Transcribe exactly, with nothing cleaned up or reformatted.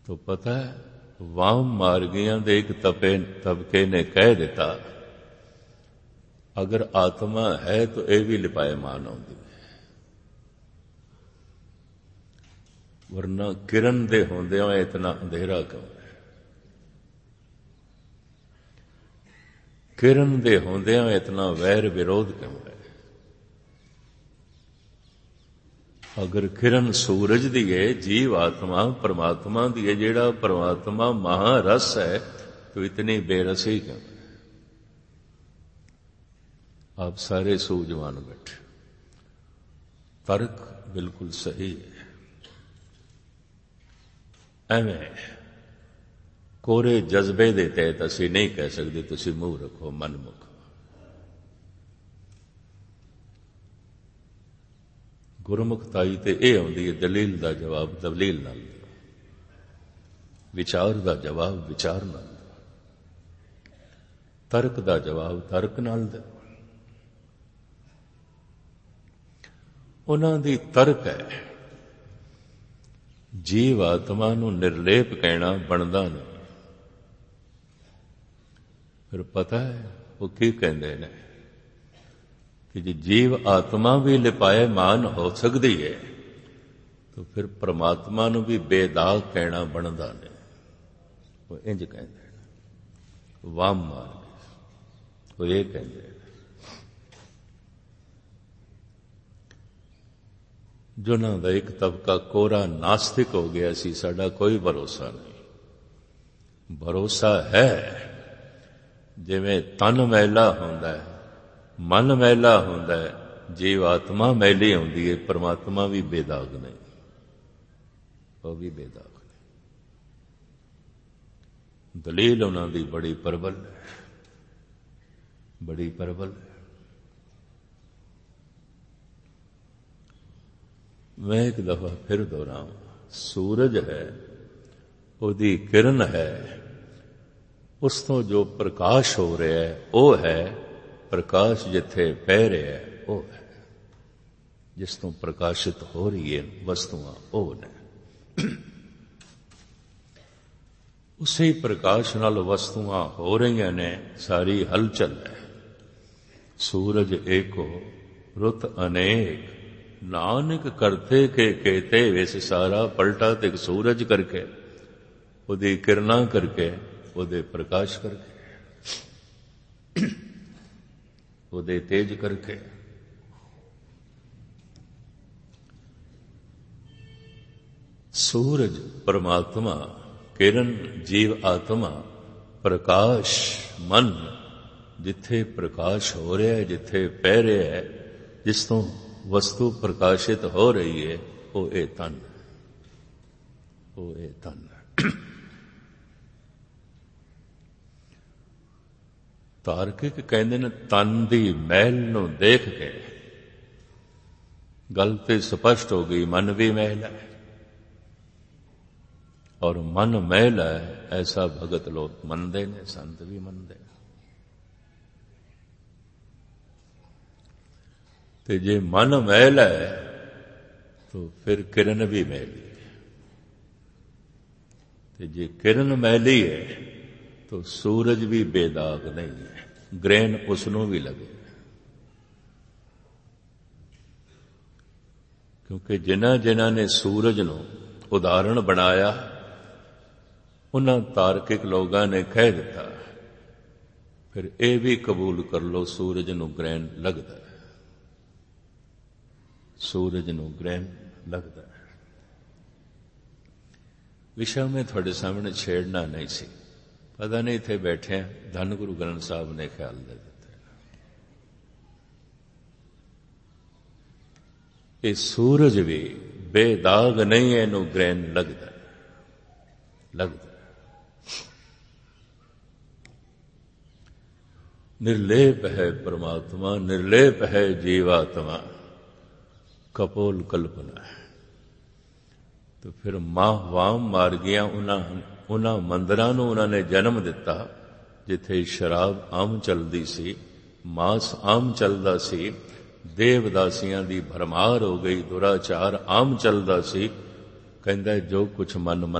तो पता है वाम मार्गियां दे एक तपे तबके ने कह दिता अगर आत्मा है तो यह भी लिपायमान आउंदी है, वरना किरण दे होंदियां इतना अंधेरा क्यों है? किरण दे होंदियां इतना वैर विरोध क्यों है? अगर किरण सूरज दी है, जीव आत्मा परमात्मा दी है, जेड़ा परमात्मा महारस है, तो इतनी बेरसी क्यों है? आप सारे सूझवान बैठे, तर्क बिल्कुल सही है। एवें कोरे जज्बे दे तहत असीं नहीं कह सकते तुसीं मूँह रखो मनमुख। गुरमुखताई ते यह आउंदी है दलील दा जवाब दलील नाल दो, विचार दा जवाब विचार नाल दो, तर्क दा जवाब तर्क नाल दो। उन्हां दी तर्क है जीव आत्मा नूं निर्लेप कहना बनदा नहीं। फिर पता है वो की कहंदे ने कि जे जीव आत्मा भी लिपायमान हो सकती है तो फिर परमात्मा नूं भी बेदाग कहना बनदा नहीं। वो इंज कहंदे ने वाम मार्ग, वो ये कहंदे जिन्हां दा एक तबका कोरा नास्तिक हो गया सी, साडा कोई भरोसा नहीं। भरोसा है जिवें तन मैला होंदा है, मन मैला होंदा है, जीव आत्मा मैली होंदी है, परमात्मा भी बेदाग नहीं, वो भी बेदाग नहीं। दलील उन्हां दी बड़ी प्रबल है, बड़ी प्रबल है। मैं एक दफा फिर दोहराऊं, सूरज है, उसकी किरण है, उस तो जो प्रकाश हो रहा है वो है प्रकाश, जिथे पै रहा है वो है, जिस तो प्रकाशित हो रही है वस्तुआं वो ने। उसी प्रकाश नाल वस्तुआं हो रही ने, सारी हलचल है। सूरज एको रुत अनेक, नानक करते के कहते वैसे सारा पलटा ते सूरज करके, उहदी किरणा करके, उहदे प्रकाश करके, उहदे तेज करके। सूरज परमात्मा, किरण जीव आत्मा, प्रकाश मन, जिथे प्रकाश हो रहा है, जिथे पै रहा है, जिस तो वस्तु प्रकाशित हो रही है, वो ए तन, वो ए तन। तार्किक कहते हैं तन दी मैल नूं देख के गल ते स्पष्ट हो गई, मन भी मैल है और मन मैल है, ऐसा भगत लोग मनते ने, संत भी मनते। ते जे मन मैल है तो फिर किरण भी मैली है, ते जे किरण मैली है तो सूरज भी बेदाग नहीं है, ग्रहण उसनों भी लगे। क्योंकि जिन्हां जिन्हां ने सूरज नूं उदाहरण बनाया, उन्हां तार्किक लोगां ने कह दिता फिर यह भी कबूल कर लो सूरज नूं ग्रहण लगदा है, सूरज नूं ग्रहण लगदा है। विषय में थोड़े सामने छेड़ना नहीं सी, पता नहीं इत्थे बैठे हैं, धन गुरु ग्रंथ साहब ने ख्याल दे दिता। ये सूरज भी बेदाग नहीं है, इनू ग्रहण लगदा लगदा। निर्लेप है परमात्मा, निर्लेप है जीवात्मा, कपोल कल्पना है। तो फिर मां वाम मार्गियां उन्हां उन्हां मंदिरां नूं उन्हां ने जन्म दिता जिथे शराब आम चलदी सी, मांस आम चलदा सी, देवदासियां दी भरमार हो गई, दुराचार आम चलदा सी। कहंदा जो कुछ मन